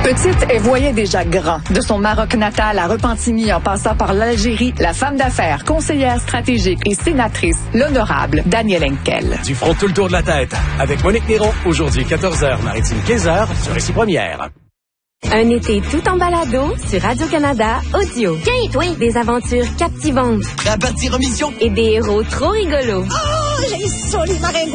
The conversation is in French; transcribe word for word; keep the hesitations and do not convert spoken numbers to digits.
Petite, elle voyait déjà grand. De son Maroc natal à Repentigny en passant par l'Algérie, la femme d'affaires, conseillère stratégique et sénatrice, l'honorable Danielle Henkel. Du front tout le tour de la tête. Avec Monique Néron, aujourd'hui quatorze heures, Maritime quinze heures, sur Récit Première. Un été tout en balado sur Radio-Canada Audio. Tiens, toi, des aventures captivantes. À partir en mission. Et des héros trop rigolos. Oh, j'ai ça, les maringouins.